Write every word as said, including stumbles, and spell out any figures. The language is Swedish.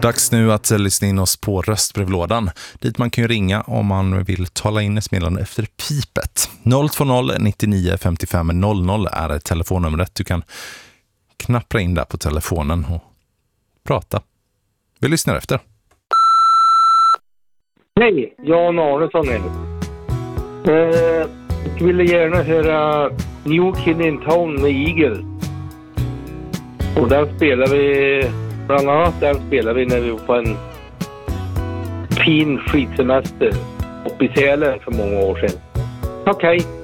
Dags nu att lyssna in oss på röstbrevlådan, dit man kan ju ringa om man vill tala in ett meddelande efter pipet. noll två noll nittionio femtiofem noll noll är telefonnumret. Du kan knappra in där på telefonen och prata. Vi lyssnar efter. Hej, Jan Arnesson här. Eh, jag ville gärna höra New Kid in Town med Eagle. Och den spelar vi, bland annat den spelar vi när vi var på en fin skidsemester uppe i Sälen för många år sedan. Okej. Okay.